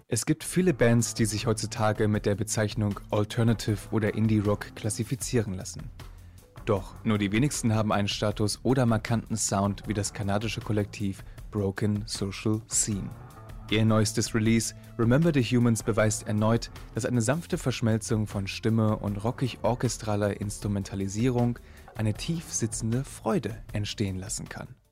Es gibt viele Bands, die sich heutzutage mit der Bezeichnung Alternative oder Indie Rock klassifizieren lassen. Doch nur die wenigsten haben einen Status oder markanten Sound wie das kanadische Kollektiv Broken Social Scene. Ihr neuestes Release Remember the Humans beweist erneut, dass eine sanfte Verschmelzung von Stimme und rockig-orchestraler Instrumentalisierung eine tief sitzende Freude entstehen lassen kann.